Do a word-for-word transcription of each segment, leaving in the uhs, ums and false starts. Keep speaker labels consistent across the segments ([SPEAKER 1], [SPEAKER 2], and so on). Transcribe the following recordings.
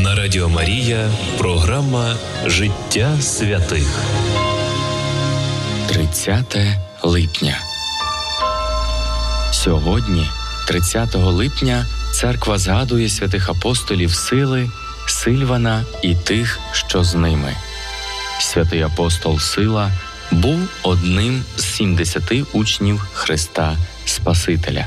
[SPEAKER 1] На Радіо Марія програма «Життя святих».
[SPEAKER 2] тридцяте липня. Сьогодні, тридцятого липня, церква згадує святих апостолів Сили, Сильвана і тих, що з ними. Святий апостол Сила був одним з сімдесяти учнів Христа Спасителя.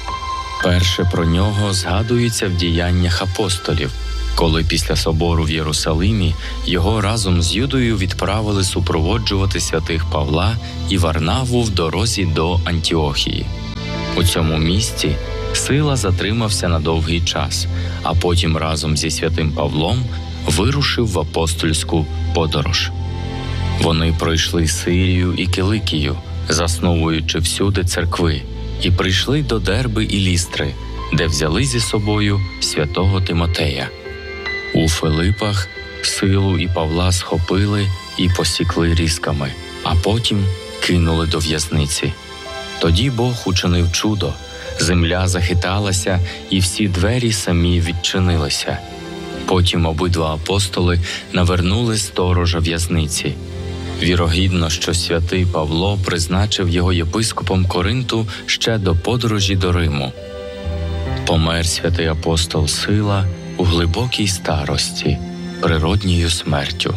[SPEAKER 2] Перше про нього згадується в діяннях апостолів, коли після собору в Єрусалимі його разом з Юдою відправили супроводжувати святих Павла і Варнаву в дорозі до Антіохії. У цьому місці Сила затримався на довгий час, а потім разом зі святим Павлом вирушив в апостольську подорож. Вони пройшли Сирію і Киликію, засновуючи всюди церкви, і прийшли до Дерби і Лістри, де взяли зі собою святого Тимотея. У Филипах Силу і Павла схопили і посікли різками, а потім кинули до в'язниці. Тоді Бог учинив чудо, земля захиталася, і всі двері самі відчинилися. Потім обидва апостоли навернули сторожа в'язниці. Вірогідно, що святий Павло призначив його єпископом Коринту ще до подорожі до Риму. Помер святий апостол Сила у глибокій старості, природньою смертю.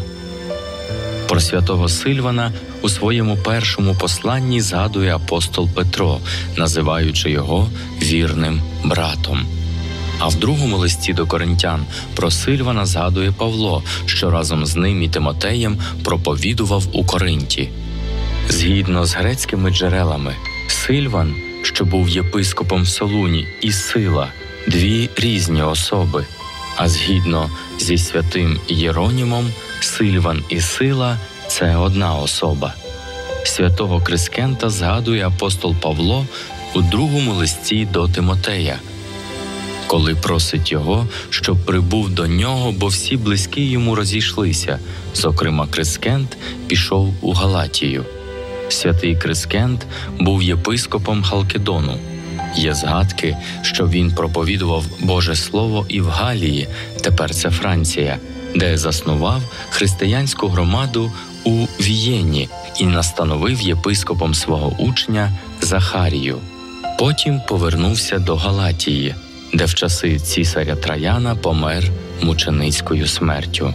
[SPEAKER 2] Про святого Сильвана у своєму першому посланні згадує апостол Петро, називаючи його вірним братом. А в другому листі до коринтян про Сильвана згадує Павло, що разом з ним і Тимотеєм проповідував у Коринті. Згідно з грецькими джерелами, Сильван, що був єпископом в Солуні, і Сила – дві різні особи, а згідно зі святим Єронімом, Сильван і Сила – це одна особа. Святого Крискента згадує апостол Павло у другому листі до Тимотея, коли просить його, щоб прибув до нього, бо всі близькі йому розійшлися, зокрема Крискент пішов у Галатію. Святий Крискент був єпископом Халкидону. Є згадки, що він проповідував Боже Слово і в Галії, тепер це Франція, де заснував християнську громаду у Вієні і настановив єпископом свого учня Захарію. Потім повернувся до Галатії, де в часи цісаря Траяна помер мученицькою смертю.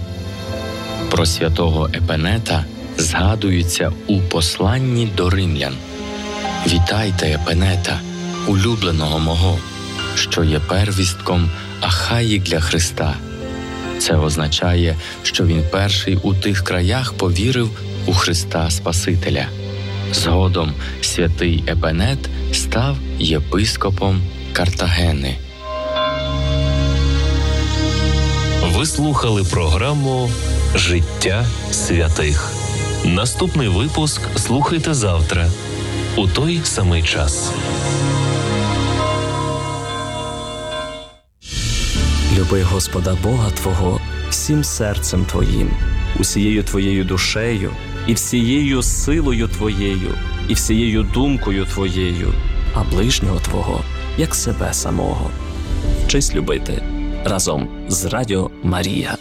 [SPEAKER 2] Про святого Епенета згадується у посланні до римлян. «Вітайте Епенета, улюбленого мого, що є первістком Ахаї для Христа». Це означає, що він перший у тих краях повірив у Христа Спасителя. Згодом святий Епенет став єпископом Картагени.
[SPEAKER 1] Ви слухали програму «Життя святих». Наступний випуск слухайте завтра, у той самий час.
[SPEAKER 3] Люби Господа Бога твого всім серцем твоїм, усією твоєю душею, і всією силою твоєю, і всією думкою твоєю, а ближнього твого, як себе самого. Вчись любити разом з Радіо Марія.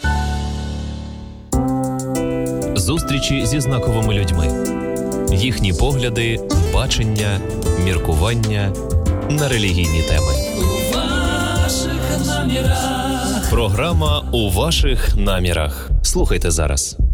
[SPEAKER 1] Зустрічі зі знаковими людьми. Їхні погляди, бачення, міркування на релігійні теми.
[SPEAKER 4] У ваших намірах.
[SPEAKER 1] Програма «У ваших намірах». Слухайте зараз.